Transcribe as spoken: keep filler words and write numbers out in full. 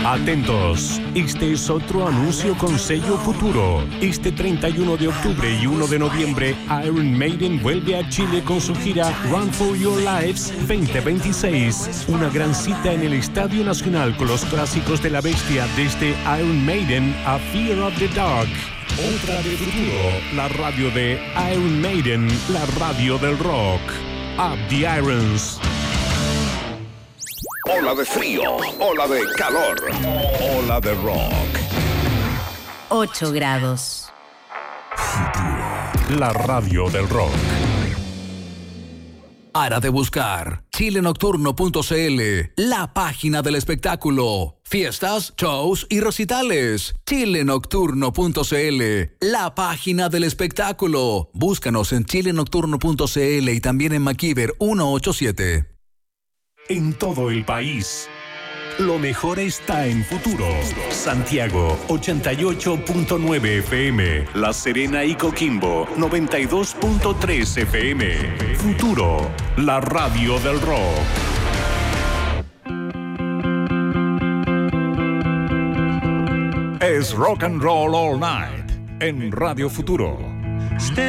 Atentos, este es otro anuncio con sello Futuro. Este treinta y uno de octubre y uno de noviembre, Iron Maiden vuelve a Chile con su gira Run for Your Lives veinte veintiséis. Una gran cita en el Estadio Nacional con los clásicos de la bestia desde Iron Maiden a Fear of the Dark. Otra de Futuro, la radio de Iron Maiden, la radio del rock. Up the Irons. Ola de frío, ola de calor, ola de rock. ocho grados. La radio del rock. Hora de buscar chile nocturno punto c l, la página del espectáculo. Fiestas, shows y recitales. chile nocturno punto c l, la página del espectáculo. Búscanos en chile nocturno punto c l y también en MacIver ciento ochenta y siete. En todo el país, lo mejor está en Futuro. Santiago, ochenta y ocho punto nueve F M. La Serena y Coquimbo, noventa y dos punto tres F M. Futuro, la radio del rock. Es Rock and Roll All Night en Radio Futuro.